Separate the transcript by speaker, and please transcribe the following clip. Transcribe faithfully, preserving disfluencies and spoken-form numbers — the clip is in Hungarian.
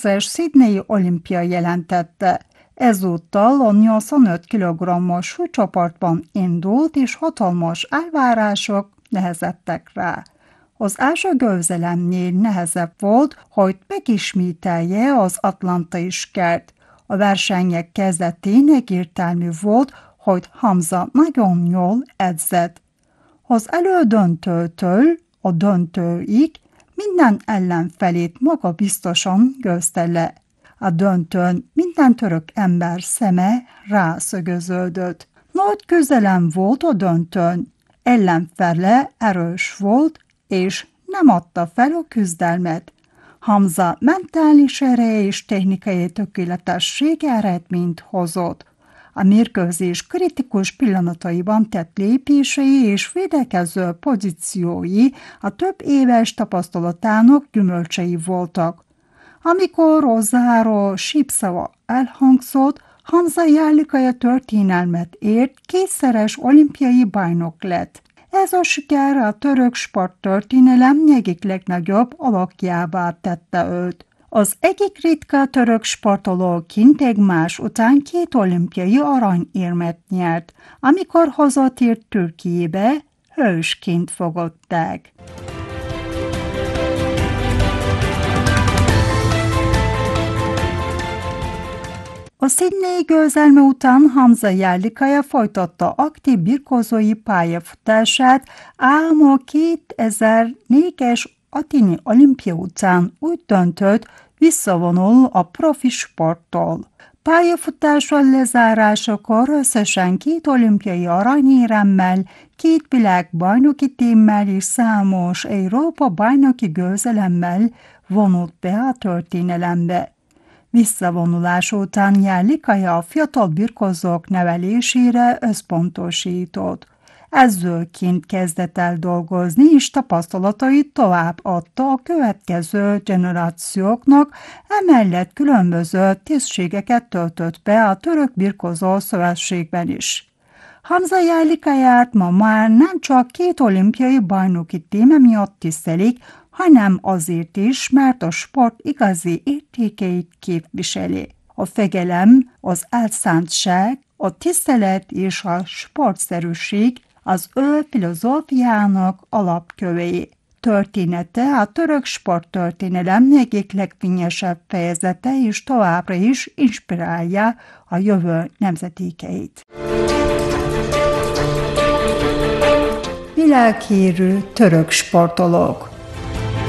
Speaker 1: kétezres Sydney olimpia jelentette. Ezúttal a nyolcvanöt kilogrammos súlycsoportban indult, és hatalmas elvárások nehezettek rá. Az első győzelemnél nehezebb volt, hogy megismételje az atlantai sikert. A versenyek kezdetén egyértelmű volt, hogy Hamza nagyon jól edzett. Az elődöntőtől a döntőig minden ellenfelét magabiztosan győzte le. A döntőn minden török ember szeme rászögöződött. Nagy küzdelem volt a döntőn. Ellenfele erős volt, és nem adta fel a küzdelmet. Hamza mentális ereje és technikai tökéletessége eredményt hozott. A mérkőzés kritikus pillanataiban tett lépései és védekező pozíciói a több éves tapasztalatának gyümölcsei voltak. Amikor a záró sípszava elhangzott, Hamza Jerlikaya történelmet ért, kétszeres olimpiai bajnok lett. Ez a siker a török sporttörténelem egyik legnagyobb alakjává tette őt. Az egyik ritka török sportolóként egymás után két olimpiai aranyérmet nyert, amikor hazatért Türkiébe, hősként fogadták. A Sydney győzelme után Hamza Jerlikaya folytatta aktív birkózói pályafutását, ám a kétezer-négyes athéni olimpia után úgy döntött, visszavonul a profi sporttól. Pályafutása lezárásakor összesen két olimpiai aranyéremmel, két világbajnoki címmel és számos Európa bajnoki győzelemmel vonult be a történelembe. Visszavonulás után Jerlikaya a fiatal birkózók nevelésére összpontosított. Edzőként kezdett el dolgozni, és tapasztalatait tovább adta a következő generációknak, emellett különböző tisztségeket töltött be a török birkózó szövetségben is. Hamza Jerlikayát ma már nem csak két olimpiai bajnoki címe miatt tisztelik, hanem azért is, mert a sport igazi értékeit képviseli. A fegyelem, az elszántság, a tisztelet és a sportszerűség az ő filozófiának alapkövei. Története a török sporttörténelem egyik legfényesebb fejezete, és továbbra is inspirálja a jövő nemzedékeit. Világhírű török sportolók.